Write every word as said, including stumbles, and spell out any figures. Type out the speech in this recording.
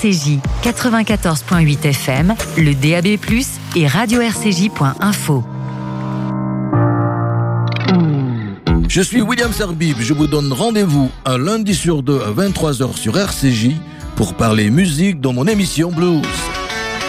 C J quatre-vingt-quatorze point huit F M, le D A B plus, et radio r c j point info. Je suis William Sarbib, je vous donne rendez-vous un lundi sur deux à vingt-trois heures sur R C J pour parler musique dans mon émission Blues.